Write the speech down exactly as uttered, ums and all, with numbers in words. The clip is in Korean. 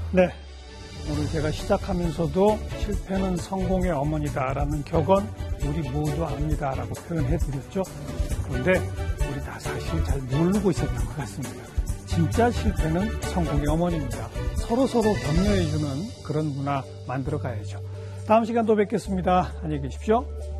네, 오늘 제가 시작하면서도 실패는 성공의 어머니다라는 격언 우리 모두 압니다라고 표현해드렸죠. 그런데 우리 다 사실 잘 모르고 있었던 것 같습니다. 진짜 실패는 성공의 어머니입니다. 서로서로 격려해주는 그런 문화 만들어 가야죠. 다음 시간 또 뵙겠습니다. 안녕히 계십시오.